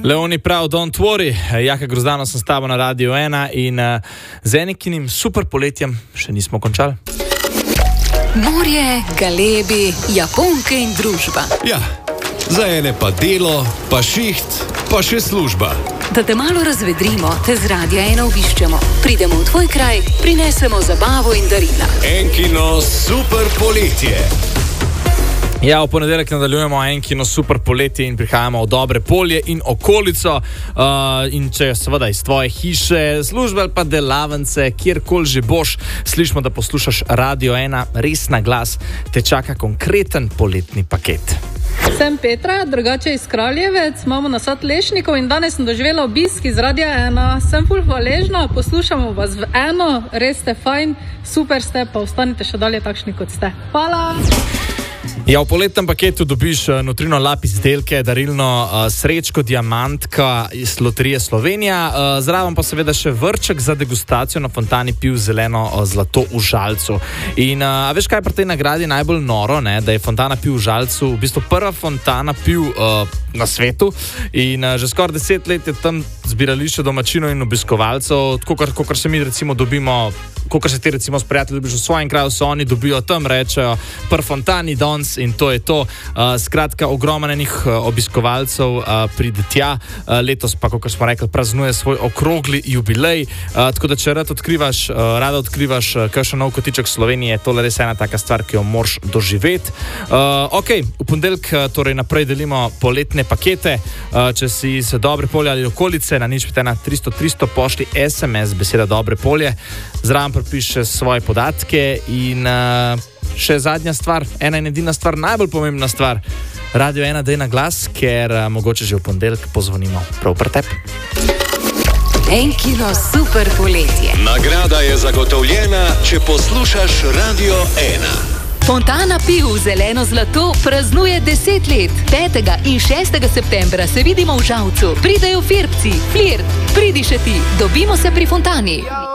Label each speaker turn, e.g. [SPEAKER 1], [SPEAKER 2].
[SPEAKER 1] Leoni prav, don't worry. Jaka Grozdano sem s tabo na Radio 1 in z enikinim super poletjem še nismo končali.
[SPEAKER 2] Morje, galebi, Japonke in družba.
[SPEAKER 3] Ja, za ene pa delo, pa šiht, pa še služba.
[SPEAKER 2] Da te malo razvedrimo, te z Radia 1 obiščemo. Pridemo v tvoj kraj, prinesemo zabavo in darila.
[SPEAKER 3] Enkino super poletje.
[SPEAKER 1] Ja, v ponedeljek nadaljujemo Enkino super poletje in prihajamo v Dobre Polje in okolico. In če seveda iz tvoje hiše, službe ali pa delavnice, kjerkoli že boš, slišimo, da poslušaš Radio 1, res na glas, te čaka konkreten poletni paket.
[SPEAKER 4] Sem Petra, drugače iz Kraljevec, imamo nasad lešnikov in danes sem doživela obisk iz Radia 1. Sem ful hvaležna, poslušamo vas v eno, res ste fajn, super ste, pa ostanite še dalje takšni, kot ste. Hvala!
[SPEAKER 1] Ja, v poletnem paketu dobiš Nutrino Lab izdelke, darilno srečko diamantka iz Loterije Slovenija, zraven pa seveda še vrček za degustacijo na fontani piv zeleno zlato v Žalcu. In veš, kaj je pri tej nagradi najbolj noro, ne? Da je fontana piv v Žalcu v bistvu prva fontana piv na svetu in že skoraj 10 let je tam zbirališče domačinov in obiskovalcev, tako kar se mi recimo dobimo, kakor se ti recimo s prijatelji dobiš v svojem kraju, se oni dobijo tam, rečejo per fontani dons in to je to. Skratka, ogromno enih obiskovalcev pride tja, letos pa, kakor smo rekli, praznuje svoj okrogli jubilej, tako da če rada odkrivaš kakšen nov kotiček Slovenije, tole res ena taka stvar, ki jo moraš doživeti. V ponedeljek torej naprej delimo poletne pakete, če si iz Dobre Polje ali okolice, na 051 300 pošli SMS beseda Dobre Polje, zraven pripiše svoje podatke in še zadnja stvar, ena in edina stvar, najbolj pomembna stvar, Radio 1 daj na glas, ker mogoče že v ponedeljek pozvonimo prav pri tebi.
[SPEAKER 2] Enkino super poletje.
[SPEAKER 3] Nagrada je zagotovljena, če poslušaš Radio 1.
[SPEAKER 2] Fontana piv zeleno zlato praznuje 10 let. 5. in 6. septembra se vidimo v Žalcu. Pridejo Firbci, Flirt, pridi še ti, dobimo se pri fontani.